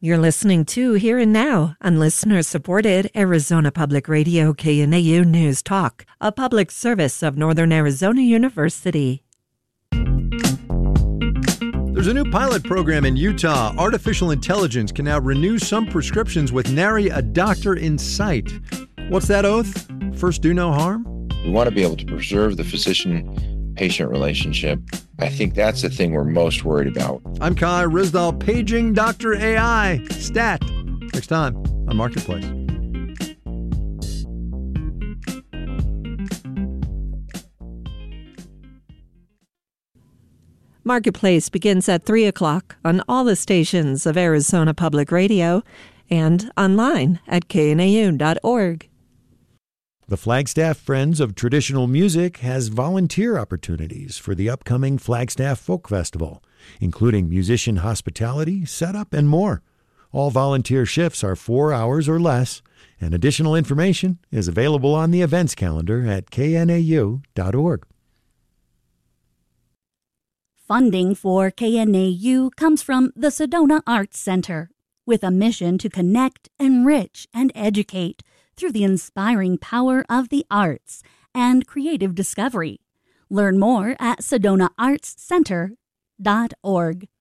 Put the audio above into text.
You're listening to Here and Now on listener-supported Arizona Public Radio KNAU News Talk, a public service of Northern Arizona University. There's a new pilot program in Utah. Artificial intelligence can now renew some prescriptions with nary a doctor in sight. What's that oath? First, do no harm? We want to be able to preserve the physician-patient relationship. I think that's the thing we're most worried about. I'm Kai Rizdal, paging Dr. AI. Stat. Next time on Marketplace. Marketplace begins at 3 o'clock on all the stations of Arizona Public Radio and online at knau.org. The Flagstaff Friends of Traditional Music has volunteer opportunities for the upcoming Flagstaff Folk Festival, including musician hospitality, setup, and more. All volunteer shifts are 4 hours or less, and additional information is available on the events calendar at knau.org. Funding for KNAU comes from the Sedona Arts Center, with a mission to connect, enrich, and educate through the inspiring power of the arts and creative discovery. Learn more at sedonaartscenter.org.